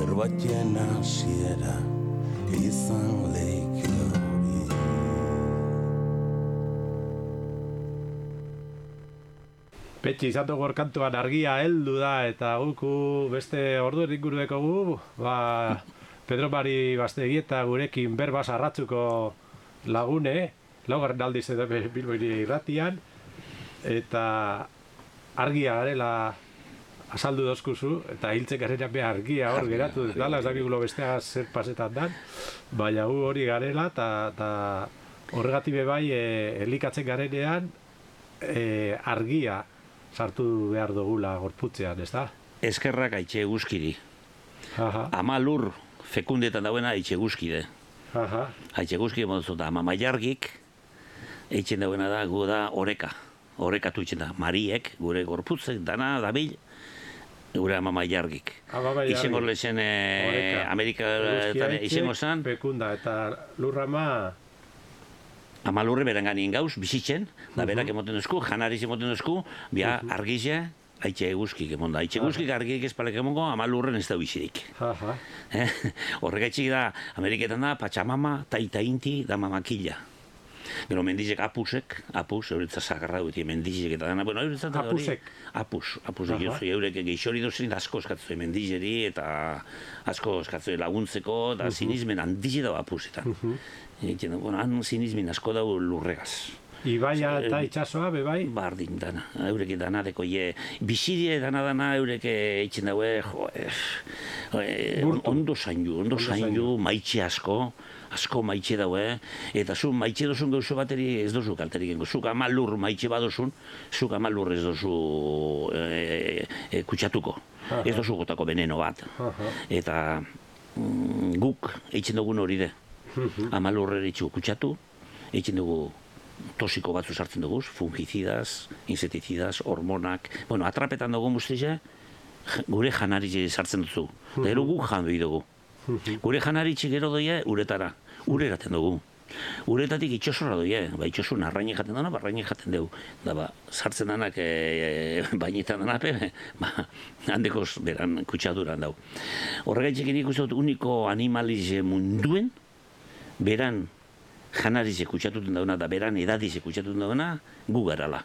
zerbaiten hasiera izan leike hori. Petxi, izan dugu kantuan argia heldu da, eta guku beste ordu eringurueko gu, Pedro Mari Bastegieta gurekin berbaz arratzuko lagune, laugarren aldiz edo Bilbo irratian, eta argia garela azaldu dozkuzu, eta hiltzen garenean behar argia hor geratu dela, ez dakigulo bestea zer pasetan dan, baina gu hori garela, eta horregatik bai elikatzen garenean argia sartu behar dugula gorputzean, ez da? Eskerrak aitxe guzkiri. Ama lur fekundetan dauena aitxe guzkide. Aitxe guzkide moduzuta, ama maiargik eitzen dauena da, gu da oreka. Orekatu itzen da, mariek, gure gorputzek, dana, dabil, gure ama maiargik. Izen gorlezen Amerika izango zan. Fekunda, eta lurrama... Ama lurre beran ganien gauz, bizitzen, da berak emoten duzku, janariz emoten duzku, bia argize, haitxe eguzkik emon da. Haitxe eguzkik argik espalek emongo, ama lurren ez da bizirik. Horregaitxik da, Ameriketan da, Pachamama, Taita Inti, da mamakilla. Gero mendizek apusek, euretzat zagarra duti mendizek eta dana, bueno, euretzat da hori... Apusek, eurek geixori duzien asko eskatzue mendizeri eta asko eskatzue laguntzeko, da sinizmen handize dago apusetan. Han sinizmen asko dago lurregaz. Ibaia eta itxasoa, bebai? Bardin dana, eurek dana deko bizidie dana eurek eitzen daue, ondo zaindu, maitxe asko maitxe daue, eta zu maitxe dozun gauzo bateri ez dozu kalterik gengo. Zuk ama lur maitxe badozun, zuk ama lur ez dozu kutsatuko. Ez dozu gotako veneno bat. Eta guk eitzen dugun hori de. Ama lurre ditzu kutsatu, eitzen dugu tosiko batzu sartzen dugu, fungicidas, inseticidas, hormonak. Bueno, atrapetan dugu guztize, gure janaritxe sartzen duzu. Da ero guk jan behi dugu. Gure janaritxe gero doie uretara. Ure eraten dugu. Uretatik itxosora doie. Itxosu narraine jaten dana, barraine jaten dugu. Da sartzen danak bainetan danape, handekoz beran kutsaduran dau. Horregaitxek nik uste dut uniko animalize munduen, beran janarize kutsatuten dauna da beran edadize kutsatuten dauna gu garala.